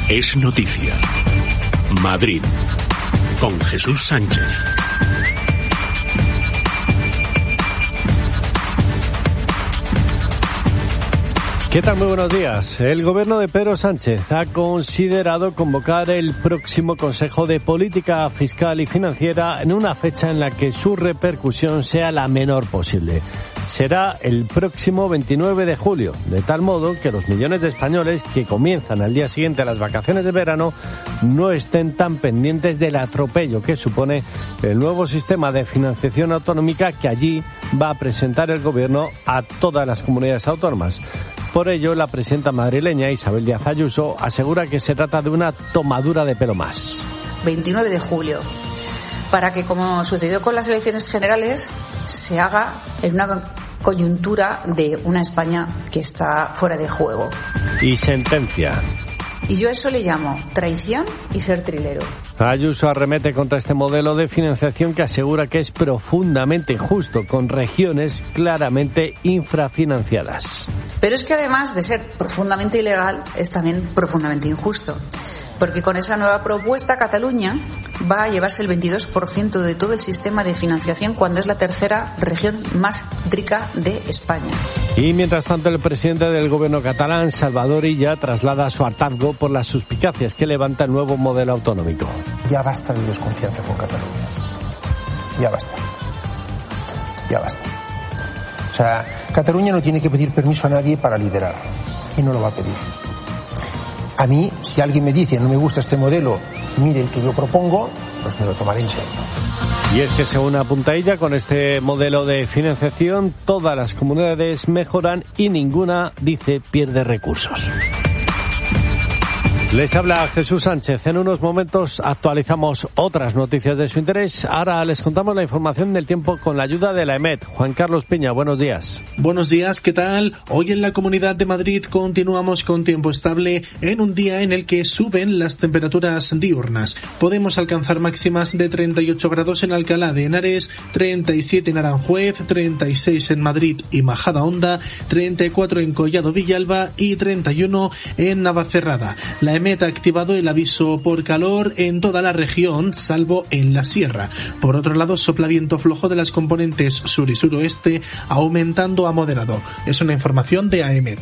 Es noticia. Madrid, con Jesús Sánchez. ¿Qué tal? Muy buenos días. El gobierno de Pedro Sánchez ha considerado convocar el próximo Consejo de Política Fiscal y Financiera en una fecha en la que su repercusión sea la menor posible. Será el próximo 29 de julio, de tal modo que los millones de españoles que comienzan al día siguiente a las vacaciones de verano no estén tan pendientes del atropello que supone el nuevo sistema de financiación autonómica que allí va a presentar el gobierno a todas las comunidades autónomas. Por ello, la presidenta madrileña Isabel Díaz Ayuso asegura que se trata de una tomadura de pelo más. 29 de julio, para que, como sucedió con las elecciones generales, se haga en una coyuntura de una España que está fuera de juego. Y sentencia. Y yo a eso le llamo traición y ser trilero. Ayuso arremete contra este modelo de financiación que asegura que es profundamente injusto, con regiones claramente infrafinanciadas. Pero es que además de ser profundamente ilegal, es también profundamente injusto. Porque con esa nueva propuesta Cataluña va a llevarse el 22% de todo el sistema de financiación cuando es la tercera región más rica de España. Y mientras tanto el presidente del gobierno catalán, Salvador Illa, traslada su hartazgo por las suspicacias que levanta el nuevo modelo autonómico. Ya basta de desconfianza con Cataluña. Ya basta. Ya basta. O sea, Cataluña no tiene que pedir permiso a nadie para liderar. Y no lo va a pedir. A mí, si alguien me dice no me gusta este modelo, mire el que yo propongo, pues me lo tomaré en serio. Y es que según apunta ella, con este modelo de financiación, todas las comunidades mejoran y ninguna, dice, pierde recursos. Les habla Jesús Sánchez. En unos momentos actualizamos otras noticias de su interés. Ahora les contamos la información del tiempo con la ayuda de la EMET. Juan Carlos Piña, buenos días. Buenos días, ¿qué tal? Hoy en la Comunidad de Madrid continuamos con tiempo estable en un día en el que suben las temperaturas diurnas. Podemos alcanzar máximas de 38 grados en Alcalá de Henares, 37 en Aranjuez, 36 en Madrid y Majadahonda, 34 en Collado Villalba y 31 en Navacerrada. La EMET ha activado el aviso por calor en toda la región, salvo en la sierra. Por otro lado, sopla viento flojo de las componentes sur y suroeste, aumentando a moderado. Es una información de AEMET.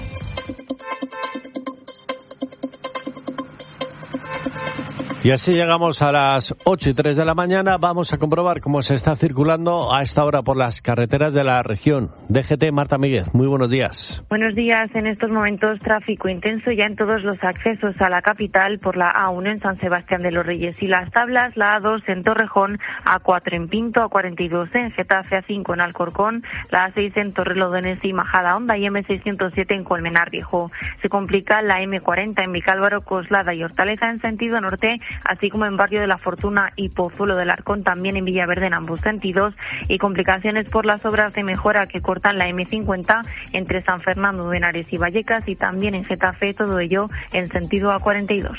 Y así llegamos a las 8:03 de la mañana. Vamos a comprobar cómo se está circulando a esta hora por las carreteras de la región. DGT, Marta Míguez, muy buenos días. Buenos días. En estos momentos, tráfico intenso ya en todos los accesos a la capital por la A1 en San Sebastián de los Reyes y las tablas, la A2 en Torrejón, A4 en Pinto, A42 en Getafe, A5 en Alcorcón, la A6 en Torrelodones y Majadahonda y M607 en Colmenar Viejo. Se complica la M40 en Vicálvaro, Coslada y Hortaleza en sentido norte, así como en Barrio de la Fortuna y Pozuelo del Arcón, también en Villaverde en ambos sentidos, y complicaciones por las obras de mejora que cortan la M50 entre San Fernando de Henares y Vallecas y también en Getafe, todo ello en sentido A42.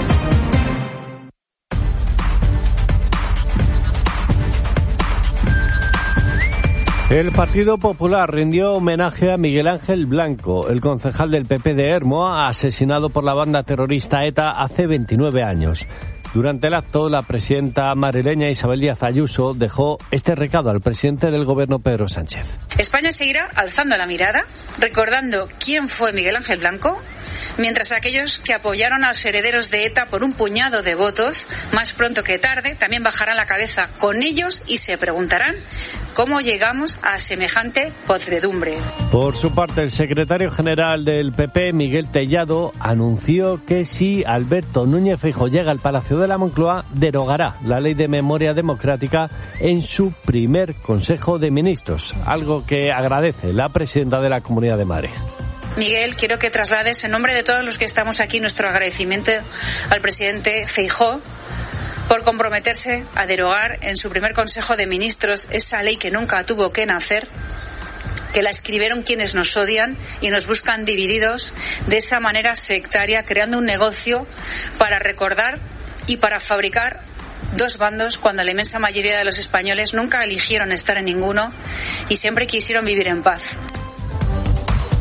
El Partido Popular rindió homenaje a Miguel Ángel Blanco, el concejal del PP de Hermoa, asesinado por la banda terrorista ETA hace 29 años. Durante el acto, la presidenta madrileña Isabel Díaz Ayuso dejó este recado al presidente del gobierno, Pedro Sánchez. España seguirá alzando la mirada, recordando quién fue Miguel Ángel Blanco, mientras aquellos que apoyaron a los herederos de ETA por un puñado de votos, más pronto que tarde, también bajarán la cabeza con ellos y se preguntarán cómo llegamos a semejante podredumbre. Por su parte, el secretario general del PP, Miguel Tellado, anunció que si Alberto Núñez Feijóo llega al Palacio de la Moncloa, derogará la Ley de Memoria Democrática en su primer Consejo de Ministros, algo que agradece la presidenta de la Comunidad de Madrid. Miguel, quiero que traslades en nombre de todos los que estamos aquí nuestro agradecimiento al presidente Feijóo por comprometerse a derogar en su primer Consejo de Ministros esa ley que nunca tuvo que nacer, que la escribieron quienes nos odian y nos buscan divididos de esa manera sectaria, creando un negocio para recordar y para fabricar dos bandos cuando la inmensa mayoría de los españoles nunca eligieron estar en ninguno y siempre quisieron vivir en paz.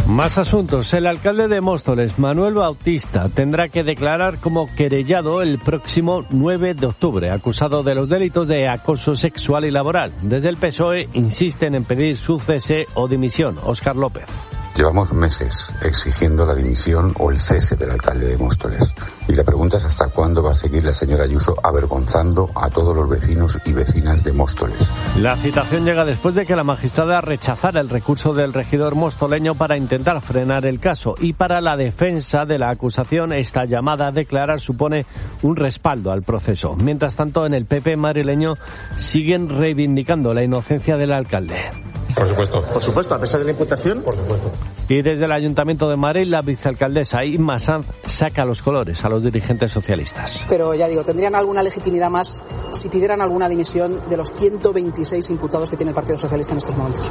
Más asuntos. El alcalde de Móstoles, Manuel Bautista, tendrá que declarar como querellado el próximo 9 de octubre, acusado de los delitos de acoso sexual y laboral. Desde el PSOE insisten en pedir su cese o dimisión. Óscar López. Llevamos meses exigiendo la dimisión o el cese del alcalde de Móstoles. Y la pregunta es hasta cuándo va a seguir la señora Ayuso avergonzando a todos los vecinos y vecinas de Móstoles. La citación llega después de que la magistrada rechazara el recurso del regidor mostoleño para intentar frenar el caso. Y para la defensa de la acusación, esta llamada a declarar supone un respaldo al proceso. Mientras tanto, en el PP madrileño siguen reivindicando la inocencia del alcalde. Por supuesto. Por supuesto, a pesar de la imputación. Por supuesto. Y desde el Ayuntamiento de Madrid, la vicealcaldesa Inma Sanz saca los colores a los dirigentes socialistas. Pero ya digo, tendrían alguna legitimidad más si pidieran alguna dimisión de los 126 imputados que tiene el Partido Socialista en estos momentos.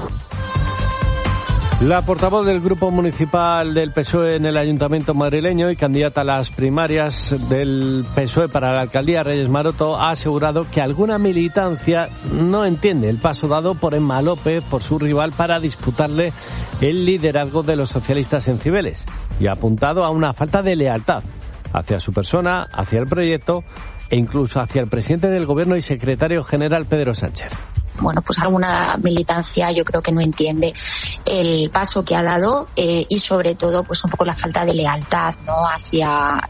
La portavoz del Grupo Municipal del PSOE en el Ayuntamiento madrileño y candidata a las primarias del PSOE para la alcaldía, Reyes Maroto, ha asegurado que alguna militancia no entiende el paso dado por Emma López, por su rival, para disputarle el liderazgo de los socialistas en Cibeles, y ha apuntado a una falta de lealtad hacia su persona, hacia el proyecto e incluso hacia el presidente del Gobierno y secretario general, Pedro Sánchez. Bueno, pues alguna militancia yo creo que no entiende el paso que ha dado y sobre todo pues un poco la falta de lealtad, ¿no?, hacia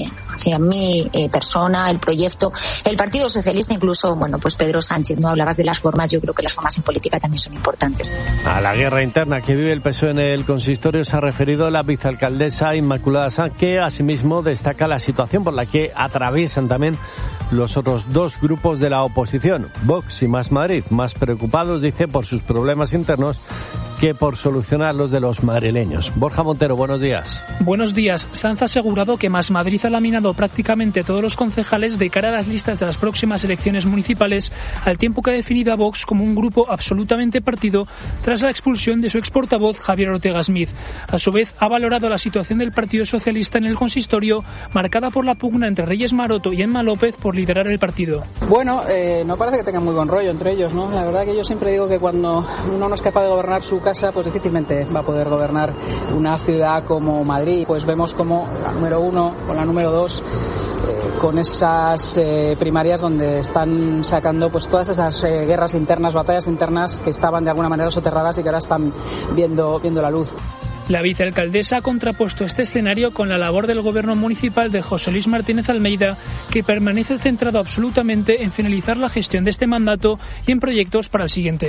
mi persona, el proyecto, el Partido Socialista, incluso, bueno, pues Pedro Sánchez, ¿no? Hablabas de las formas, yo creo que las formas en política también son importantes. A la guerra interna que vive el PSOE en el consistorio se ha referido la vicealcaldesa Inmaculada Sanz, que asimismo destaca la situación por la que atraviesan también los otros dos grupos de la oposición, Vox y Más Madrid, más preocupados, dice, por sus problemas internos que por solucionar los de los madrileños. Borja Montero, buenos días. Buenos días. Sanz ha asegurado que Más Madrid ha laminado prácticamente todos los concejales de cara a las listas de las próximas elecciones municipales, al tiempo que ha definido a Vox como un grupo absolutamente partido tras la expulsión de su exportavoz Javier Ortega Smith. A su vez, ha valorado la situación del Partido Socialista en el consistorio, marcada por la pugna entre Reyes Maroto y Emma López por liderar el partido. Bueno, no parece que tengan muy buen rollo entre ellos, ¿no? La verdad que yo siempre digo que cuando uno no es capaz de gobernar su casa, pues difícilmente va a poder gobernar una ciudad como Madrid. Pues vemos como la número 1 o la número 2 con esas primarias donde están sacando pues todas esas guerras internas, batallas internas que estaban de alguna manera soterradas y que ahora están viendo la luz. La vicealcaldesa ha contrapuesto este escenario con la labor del gobierno municipal de José Luis Martínez Almeida, que permanece centrado absolutamente en finalizar la gestión de este mandato y en proyectos para el siguiente.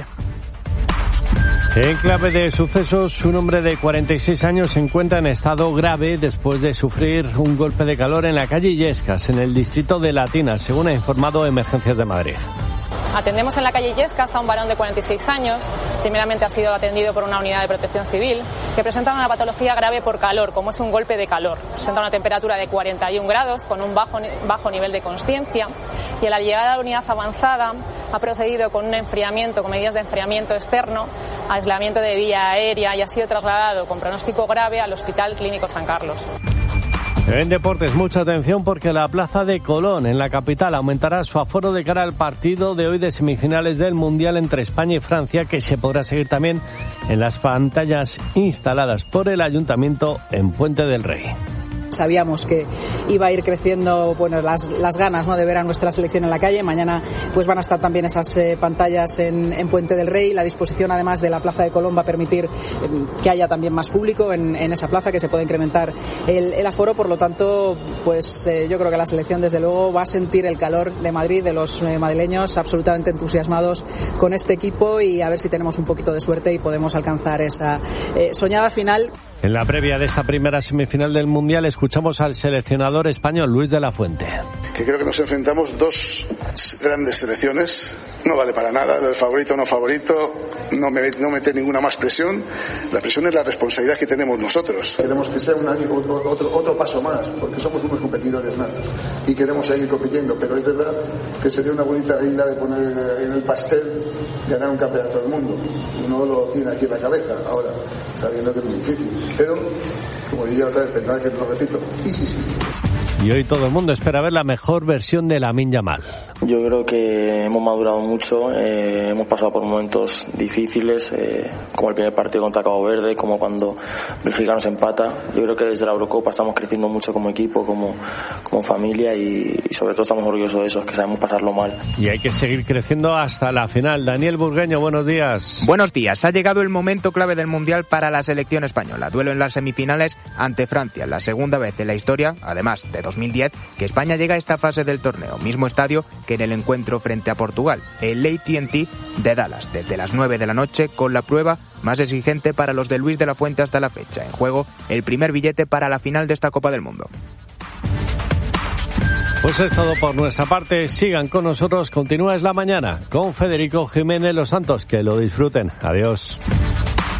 En clave de sucesos, un hombre de 46 años se encuentra en estado grave después de sufrir un golpe de calor en la calle Illescas, en el distrito de Latina, según ha informado Emergencias de Madrid. Atendemos en la calle Illescas a un varón de 46 años, primeramente ha sido atendido por una unidad de protección civil, que presenta una patología grave por calor, como es un golpe de calor. Presenta una temperatura de 41 grados, con un bajo nivel de consciencia, y a la llegada a la unidad avanzada ha procedido con un enfriamiento, con medidas de enfriamiento externo, aislamiento de vía aérea, y ha sido trasladado con pronóstico grave al Hospital Clínico San Carlos. En deportes, mucha atención porque la Plaza de Colón, en la capital, aumentará su aforo de cara al partido de hoy de semifinales del Mundial entre España y Francia, que se podrá seguir también en las pantallas instaladas por el Ayuntamiento en Puente del Rey. Sabíamos que iba a ir creciendo, bueno, las ganas, ¿no?, de ver a nuestra selección en la calle. Mañana pues van a estar también esas pantallas en Puente del Rey. La disposición además de la Plaza de Colón va a permitir que haya también más público en esa plaza, que se pueda incrementar el aforo. Por lo tanto, pues yo creo que la selección desde luego va a sentir el calor de Madrid, de los madrileños absolutamente entusiasmados con este equipo, y a ver si tenemos un poquito de suerte y podemos alcanzar esa soñada final. En la previa de esta primera semifinal del Mundial escuchamos al seleccionador español Luis de la Fuente. Que creo que nos enfrentamos dos grandes selecciones. No vale para nada, el favorito o no favorito, no meter ninguna más presión. La presión es la responsabilidad que tenemos nosotros. Queremos que sea otro paso más, porque somos unos competidores más y queremos seguir compitiendo, pero es verdad que sería una bonita guinda de poner en el pastel ganar un campeonato del mundo. Uno lo tiene aquí en la cabeza ahora, sabiendo que es muy difícil. Pero, como diría otra vez, verdad que lo repito, sí. Y hoy todo el mundo espera ver la mejor versión de Lamine Yamal. Yo creo que hemos madurado mucho, hemos pasado por momentos difíciles, como el primer partido contra Cabo Verde, como cuando Bélgica nos empata. Yo creo que desde la Eurocopa estamos creciendo mucho como equipo, como familia y sobre todo estamos orgullosos de eso, que sabemos pasarlo mal. Y hay que seguir creciendo hasta la final. Daniel Burgueño, buenos días. Buenos días. Ha llegado el momento clave del Mundial para la selección española. Duelo en las semifinales ante Francia, la segunda vez en la historia, además de 2010, que España llega a esta fase del torneo. Mismo estadio que en el encuentro frente a Portugal, el AT&T de Dallas, desde las 9 de la noche, con la prueba más exigente para los de Luis de la Fuente hasta la fecha. En juego, el primer billete para la final de esta Copa del Mundo. Pues es todo por nuestra parte. Sigan con nosotros. Continúa Es la Mañana con Federico Jiménez Los Santos. Que lo disfruten. Adiós.